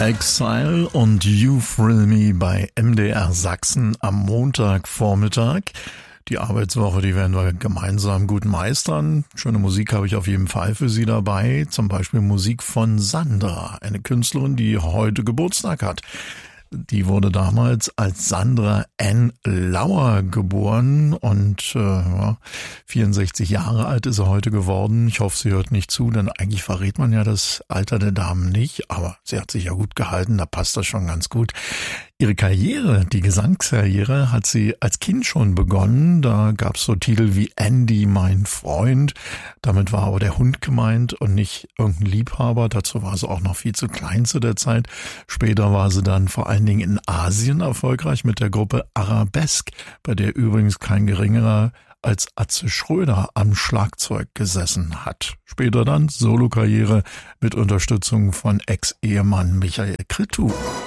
Exile und You Thrill Me bei MDR Sachsen am Montagvormittag. Die Arbeitswoche, die werden wir gemeinsam gut meistern. Schöne Musik habe ich auf jeden Fall für Sie dabei. Zum Beispiel Musik von Sandra, eine Künstlerin, die heute Geburtstag hat. Die wurde damals als Sandra Ann Lauer geboren und 64 Jahre alt ist sie heute geworden. Ich hoffe, sie hört nicht zu, denn eigentlich verrät man ja das Alter der Damen nicht, aber sie hat sich ja gut gehalten, da passt das schon ganz gut. Ihre Karriere, die Gesangskarriere, hat sie als Kind schon begonnen. Da gab es so Titel wie Andy, mein Freund. Damit war aber der Hund gemeint und nicht irgendein Liebhaber. Dazu war sie auch noch viel zu klein zu der Zeit. Später war sie dann vor allen Dingen in Asien erfolgreich mit der Gruppe Arabesque, bei der übrigens kein geringerer als Atze Schröder am Schlagzeug gesessen hat. Später dann Solokarriere mit Unterstützung von Ex-Ehemann Michael Cretu.